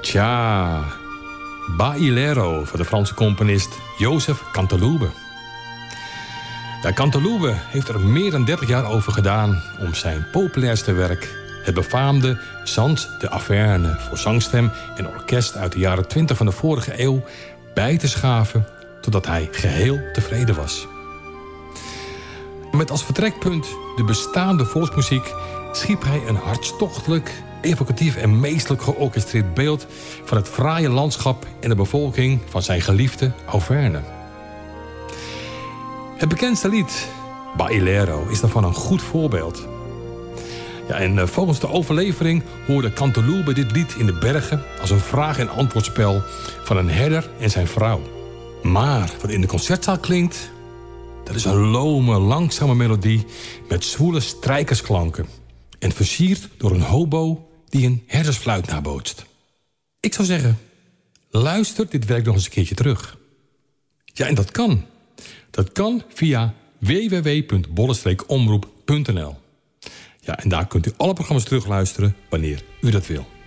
Tja, Bailero van de Franse componist Joseph Canteloube. Ja, Canteloube heeft er meer dan 30 jaar over gedaan om zijn populairste werk, het befaamde Chants de Averne voor zangstem en orkest uit de jaren 20 van de vorige eeuw, bij te schaven totdat hij geheel tevreden was. Met als vertrekpunt de bestaande volksmuziek schiep hij een hartstochtelijk, evocatief en meestelijk georchestreerd beeld van het fraaie landschap en de bevolking van zijn geliefde Auvergne. Het bekendste lied, Bailero, is daarvan een goed voorbeeld. Ja, en volgens de overlevering hoorde Canteloube dit lied in de bergen als een vraag- en antwoordspel van een herder en zijn vrouw. Maar wat in de concertzaal klinkt, dat is een lome, langzame melodie met zwoele strijkersklanken en versierd door een hobo die een herdersfluit nabootst. Ik zou zeggen, luister dit werk nog eens een keertje terug. Ja, en dat kan. Dat kan via www.bolle-omroep.nl. Ja, en daar kunt u alle programma's terugluisteren wanneer u dat wil.